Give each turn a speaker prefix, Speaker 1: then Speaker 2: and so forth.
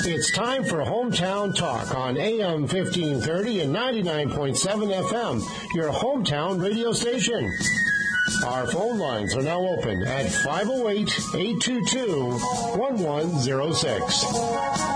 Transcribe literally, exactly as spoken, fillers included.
Speaker 1: It's time for Hometown Talk on A M fifteen thirty and ninety-nine point seven F M, your hometown radio station. Our phone lines are now open at five oh eight, eight two two, one one oh six.